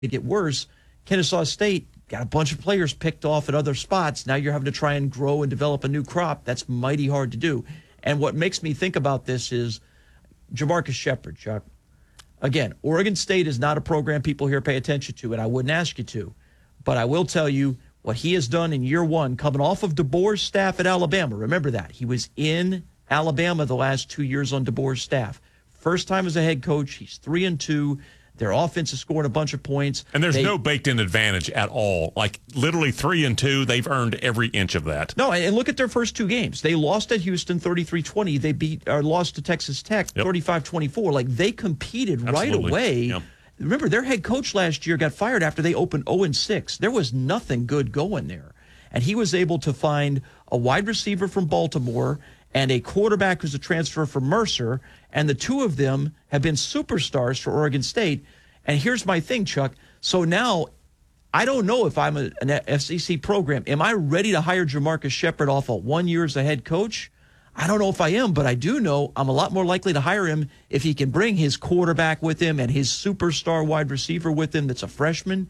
get worse. Kennesaw State got a bunch of players picked off at other spots. Now you're having to try and grow and develop a new crop. That's mighty hard to do. And what makes me think about this is Jamarcus Shepard, Chuck. Again, Oregon State is not a program people here pay attention to, and I wouldn't ask you to. But I will tell you what he has done in year one, coming off of DeBoer's staff at Alabama. Remember that. He was in Alabama the last 2 years on DeBoer's staff. First time as a head coach, he's 3-2. Their offense is scoring a bunch of points. And there's no baked-in advantage at all. Like, literally 3-2, they've earned every inch of that. No, and look at their first two games. They lost at Houston 33-20. They lost to Texas Tech 35-24. Like, they competed right away. Yep. Remember, their head coach last year got fired after they opened 0-6. There was nothing good going there. And he was able to find a wide receiver from Baltimore and a quarterback who's a transfer from Mercer, and the two of them have been superstars for Oregon State. And here's my thing, Chuck. So now I don't know if I'm an SEC program. Am I ready to hire Jamarcus Shepard off of 1 year as a head coach? I don't know if I am, but I do know I'm a lot more likely to hire him if he can bring his quarterback with him and his superstar wide receiver with him that's a freshman.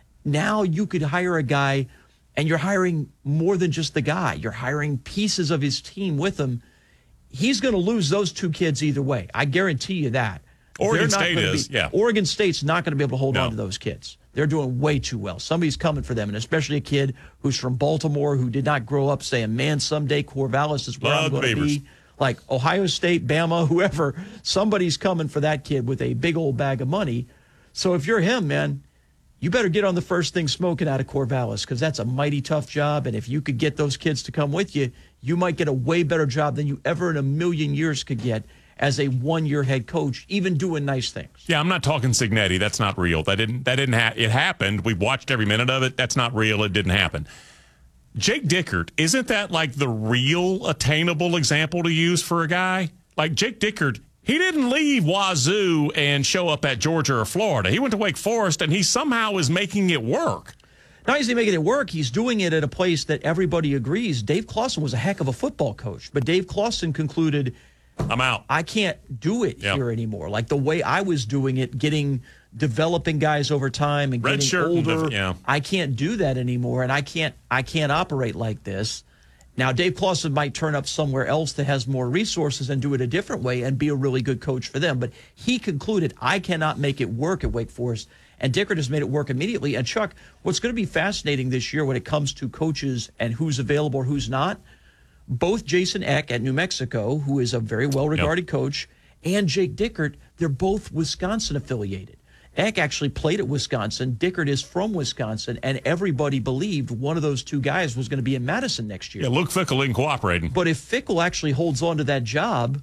Now you could hire a guy, and you're hiring more than just the guy. You're hiring pieces of his team with him. He's going to lose those two kids either way. I guarantee you that. Oregon State is, yeah. Oregon State's not going to be able to hold on to those kids. They're doing way too well. Somebody's coming for them, and especially a kid who's from Baltimore who did not grow up saying, man, someday Corvallis is where I'm going to be. Like Ohio State, Bama, whoever, somebody's coming for that kid with a big old bag of money. So if you're him, man, you better get on the first thing smoking out of Corvallis, because that's a mighty tough job, and if you could get those kids to come with you, you might get a way better job than you ever in a million years could get as a one-year head coach, even doing nice things. Yeah, I'm not talking Cignetti. That's not real. It happened. We've watched every minute of it. That's not real. It didn't happen. Jake Dickert, isn't that like the real attainable example to use for a guy? Like Jake Dickert, he didn't leave Wazoo and show up at Georgia or Florida. He went to Wake Forest, and he somehow is making it work. Not only is he making it work, he's doing it at a place that everybody agrees. Dave Clawson was a heck of a football coach, but Dave Clawson concluded, I'm out. I can't do it here anymore. Like the way I was doing it, developing guys over time and getting older. I can't do that anymore, and I can't operate like this. Now, Dave Clawson might turn up somewhere else that has more resources and do it a different way and be a really good coach for them. But he concluded, I cannot make it work at Wake Forest, and Dickert has made it work immediately. And Chuck, what's going to be fascinating this year when it comes to coaches and who's available or who's not, both Jason Eck at New Mexico, who is a very well-regarded coach, and Jake Dickert, they're both Wisconsin-affiliated. Eck actually played at Wisconsin. Dickert is from Wisconsin, and everybody believed one of those two guys was going to be in Madison next year. Yeah, Luke Fickell isn't cooperating. But if Fickell actually holds on to that job,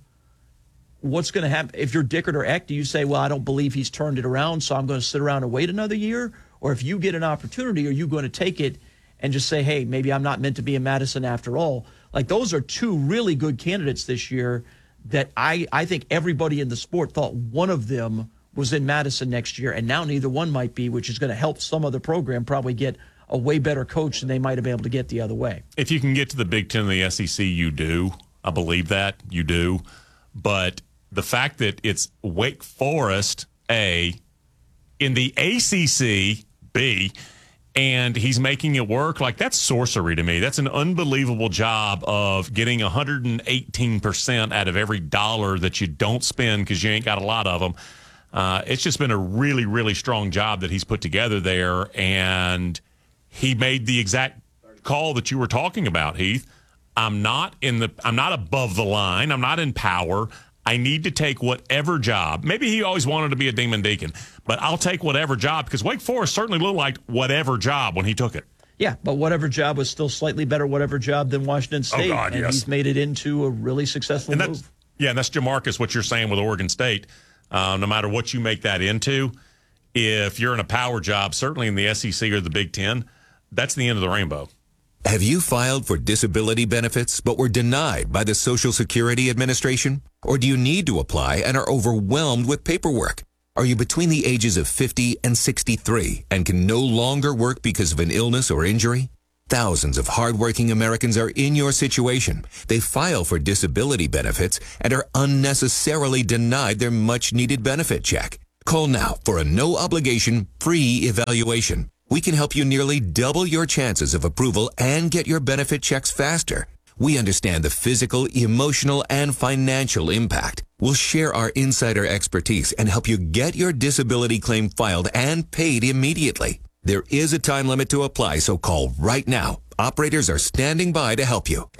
what's going to happen? If you're Dickert or Eck, do you say, well, I don't believe he's turned it around, so I'm going to sit around and wait another year? Or if you get an opportunity, are you going to take it and just say, hey, maybe I'm not meant to be in Madison after all? Like, those are two really good candidates this year that I think everybody in the sport thought one of them was in Madison next year, and now neither one might be, which is going to help some other program probably get a way better coach than they might have been able to get the other way. If you can get to the Big Ten and the SEC, you do. I believe that. You do. But the fact that it's Wake Forest, A, in the ACC, B, and he's making it work, like, that's sorcery to me. That's an unbelievable job of getting 118% out of every dollar that you don't spend because you ain't got a lot of them. It's just been a really, really strong job that he's put together there, and he made the exact call that you were talking about, Heath. I'm not above the line. I'm not in power. I need to take whatever job. Maybe he always wanted to be a Demon Deacon, but I'll take whatever job, because Wake Forest certainly looked like whatever job when he took it. Yeah, but whatever job was still slightly better whatever job than Washington State. Oh, God, and he's made it into a really successful move. Yeah, and that's Jamarcus, what you're saying with Oregon State. No matter what you make that into, if you're in a power job, certainly in the SEC or the Big Ten, that's the end of the rainbow. Have you filed for disability benefits but were denied by the Social Security Administration? Or do you need to apply and are overwhelmed with paperwork? Are you between the ages of 50 and 63 and can no longer work because of an illness or injury? Thousands of hardworking Americans are in your situation. They file for disability benefits and are unnecessarily denied their much-needed benefit check. Call now for a no-obligation, free evaluation. We can help you nearly double your chances of approval and get your benefit checks faster. We understand the physical, emotional, and financial impact. We'll share our insider expertise and help you get your disability claim filed and paid immediately. There is a time limit to apply, so call right now. Operators are standing by to help you.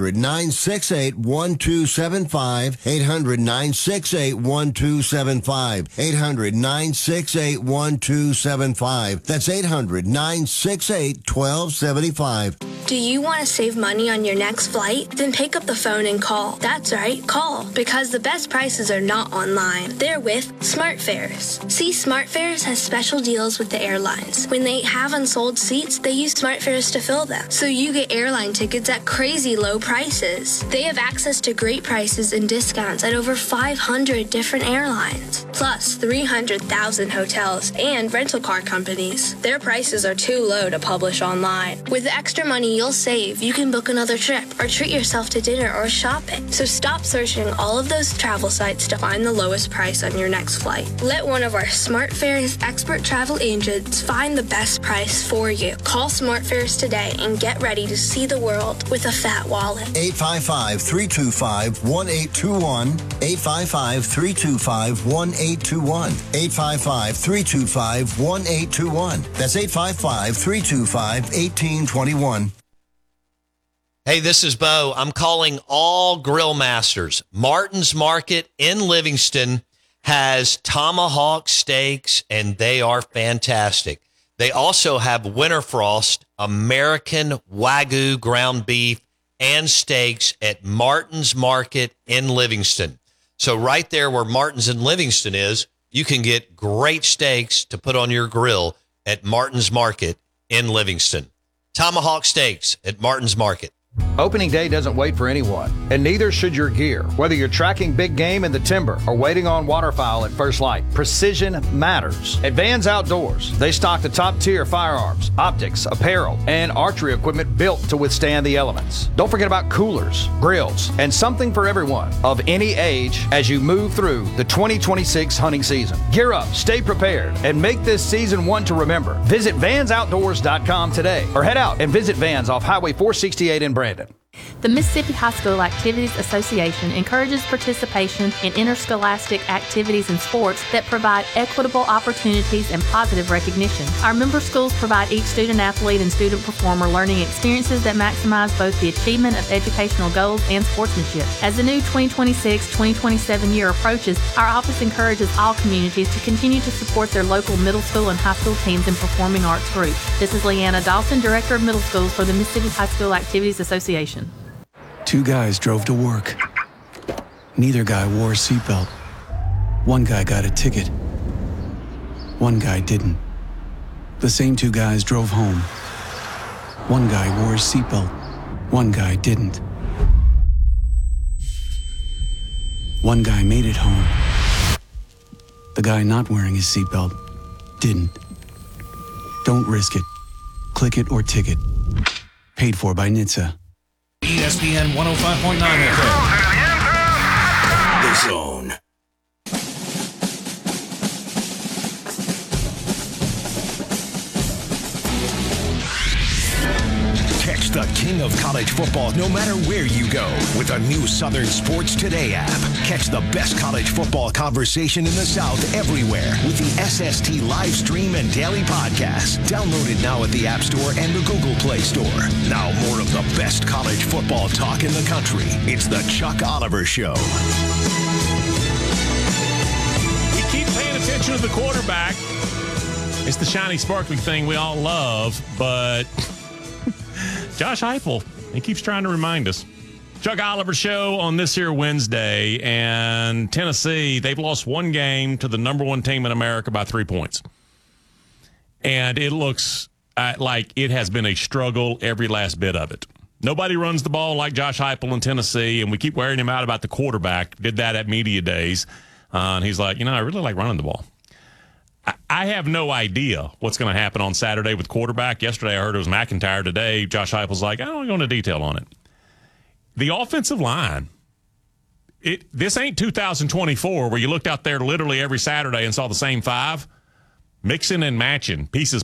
800-968-1275. 800-968-1275. 800-968-1275. That's 800-968-1275. Do you want to save money on your next flight? Then pick up the phone and call. That's right, call. Because the best prices are not online. They're with SmartFares. See, SmartFares has special deals with the airlines. When they have unsold seats, they use SmartFares to fill them. So you get airline tickets at crazy low prices. They have access to great prices and discounts at over 500 different airlines. Plus 300,000 hotels and rental car companies. Their prices are too low to publish online. With the extra money you'll save, you can book another trip or treat yourself to dinner or shopping. So stop searching all of those travel sites to find the lowest price on your next flight. Let one of our SmartFares expert travel agents find the best price for you. Call SmartFares today and get ready to see the world with a fat wallet. 855-325-1821. 855-325-1821. 855-325-1821. That's 855-325-1821. Hey, this is Bo. I'm calling all grill masters. Martin's Market in Livingston has tomahawk steaks, and they are fantastic. They also have Winterfrost American Wagyu ground beef and steaks at Martin's Market in Livingston. So right there where Martin's in Livingston is, you can get great steaks to put on your grill at Martin's Market in Livingston. Tomahawk steaks at Martin's Market. Opening day doesn't wait for anyone, and neither should your gear. Whether you're tracking big game in the timber or waiting on waterfowl at first light, precision matters. At Vans Outdoors, they stock the top-tier firearms, optics, apparel, and archery equipment built to withstand the elements. Don't forget about coolers, grills, and something for everyone of any age as you move through the 2026 hunting season. Gear up, stay prepared, and make this season one to remember. Visit vansoutdoors.com today or head out and visit Vans off Highway 468 in Brandon. The Mississippi High School Activities Association encourages participation in interscholastic activities and sports that provide equitable opportunities and positive recognition. Our member schools provide each student athlete and student performer learning experiences that maximize both the achievement of educational goals and sportsmanship. As the new 2026-2027 year approaches, our office encourages all communities to continue to support their local middle school and high school teams and performing arts groups. This is Leanna Dawson, Director of Middle Schools for the Mississippi High School Activities Association. Two guys drove to work. Neither guy wore a seatbelt. One guy got a ticket. One guy didn't. The same two guys drove home. One guy wore a seatbelt. One guy didn't. One guy made it home. The guy not wearing his seatbelt didn't. Don't risk it. Click it or ticket. Paid for by NHTSA. ESPN 105.9 FM. The Zone. Catch the king of college football no matter where you go with the new Southern Sports Today app. Catch the best college football conversation in the South everywhere with the SST live stream and daily podcast. Download it now at the App Store and the Google Play Store. Now more of the best college football talk in the country. It's the Chuck Oliver Show. We keep paying attention to the quarterback. It's the shiny, sparkly thing we all love, but Josh Heupel, he keeps trying to remind us. Chuck Oliver Show on this here Wednesday, and Tennessee, they've lost one game to the number one team in America by 3 points. And it looks like it has been a struggle, every last bit of it. Nobody runs the ball like Josh Heupel in Tennessee, and we keep wearing him out about the quarterback. Did that at media days. And he's like, I really like running the ball. I have no idea what's going to happen on Saturday with quarterback. Yesterday I heard it was McIntyre. Today Josh Heupel's like, I don't want to go into detail on it. The offensive line, This ain't 2024 where you looked out there literally every Saturday and saw the same five. Mixing and matching pieces